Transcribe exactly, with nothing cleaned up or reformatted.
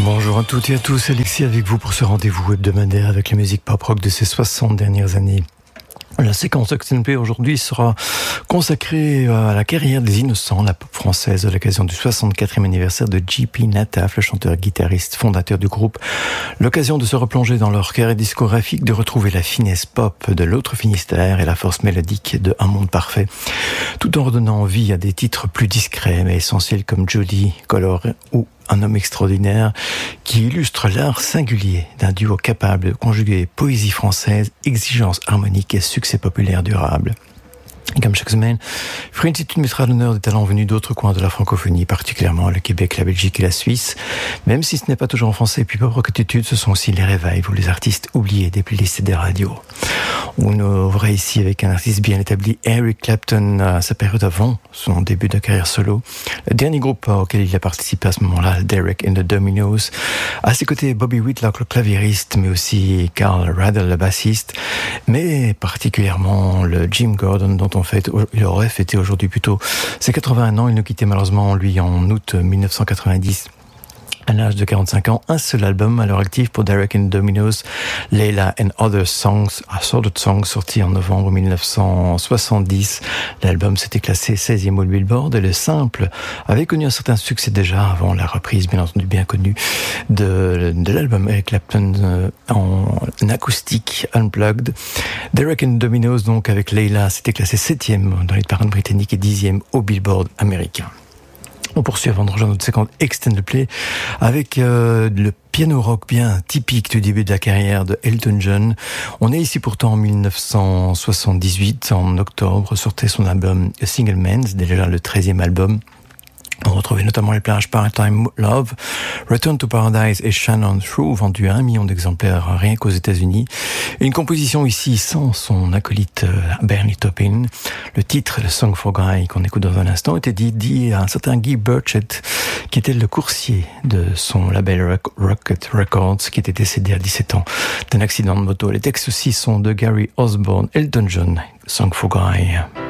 Bonjour à toutes et à tous, Alexis avec vous pour ce rendez-vous hebdomadaire avec la musique pop-rock de ces soixante dernières années. La séquence Extended Play aujourd'hui sera consacrée à la carrière des Innocents, la pop française, à l'occasion du soixante-quatrième anniversaire de J P Nataf, le chanteur-guitariste fondateur du groupe. L'occasion de se replonger dans leur carrière discographique, de retrouver la finesse pop de l'autre Finistère et la force mélodique de Un Monde Parfait, tout en redonnant vie à des titres plus discrets mais essentiels comme Jody, Color ou Un Homme Extraordinaire, qui illustre l'art singulier d'un duo capable de conjuguer poésie française, exigence harmonique et succès populaire durable. Comme chaque semaine, French Institute mettra à l'honneur des talents venus d'autres coins de la francophonie, particulièrement le Québec, la Belgique et la Suisse. Même si ce n'est pas toujours en français, et puis pas rockitude, ce sont aussi les réveils ou les artistes oubliés des playlists et des radios. On ouvrait ici avec un artiste bien établi, Eric Clapton, à sa période avant son début de carrière solo. Le dernier groupe auquel il a participé à ce moment-là, Derek and the Dominos. À ses côtés, Bobby Whitlock, le claviériste, mais aussi Carl Radle, le bassiste, mais particulièrement le Jim Gordon, dont on fait, il aurait fêté aujourd'hui plutôt ses quatre-vingt-un ans. Il nous quittait malheureusement, lui, en août dix-neuf cent quatre-vingt-dix. À l'âge de quarante-cinq ans, un seul album à leur actif pour Derek and Dominos, Layla and Other Songs, Assorted Songs, sorti en novembre dix-neuf cent soixante-dix. L'album s'était classé seizième au Billboard et le simple avait connu un certain succès déjà avant la reprise, bien entendu bien connue, de, de l'album Eric Clapton euh, en acoustique unplugged. Derek and Dominos, donc, avec Layla, s'était classé septième dans les paroles britanniques et dixième au Billboard américain. On poursuit avant de rejoindre notre séquence Extended Play avec euh, le piano rock bien typique du début de la carrière de Elton John. On est ici pourtant en dix-neuf cent soixante-dix-huit, en octobre, sortait son album A Single Man's, déjà le treizième album. On retrouvait notamment les plages Part-Time Love, Return to Paradise et Shannon Through, vendus à un million d'exemplaires rien qu'aux États-Unis. Une composition ici sans son acolyte Bernie Taupin. Le titre, le Song for Guy, qu'on écoute dans un instant, était dit à un certain Guy Burchett, qui était le coursier de son label Rocket Records, qui était décédé à dix-sept ans d'un accident de moto. Les textes aussi sont de Gary Osborne, Elton John, Song for Guy.